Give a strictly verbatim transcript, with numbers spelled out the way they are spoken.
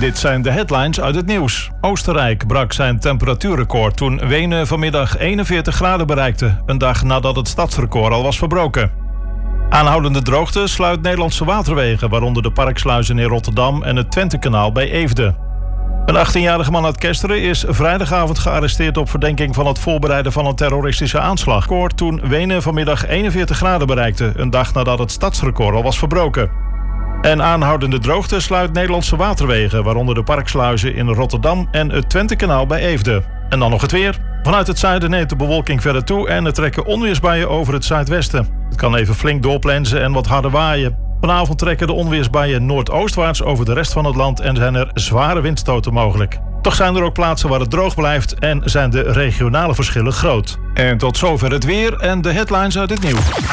dit zijn de headlines uit het nieuws. Oostenrijk brak zijn temperatuurrecord toen Wenen vanmiddag eenenveertig graden bereikte, een dag nadat het stadsrecord al was verbroken. Aanhoudende droogte sluit Nederlandse waterwegen, waaronder de parksluizen in Rotterdam en het Twentekanaal bij Eefde. Een achttienjarige man uit Kesteren is vrijdagavond gearresteerd op verdenking van het voorbereiden van een terroristische aanslag. Record toen Wenen vanmiddag eenenveertig graden bereikte, een dag nadat het stadsrecord al was verbroken. En aanhoudende droogte sluit Nederlandse waterwegen, waaronder de parksluizen in Rotterdam en het Twentekanaal bij Eefde. En dan nog het weer. Vanuit het zuiden neemt de bewolking verder toe en er trekken onweersbuien over het zuidwesten. Het kan even flink doorplensen en wat harder waaien. Vanavond trekken de onweersbuien noordoostwaarts over de rest van het land en zijn er zware windstoten mogelijk. Toch zijn er ook plaatsen waar het droog blijft en zijn de regionale verschillen groot. En tot zover het weer en de headlines uit het nieuws.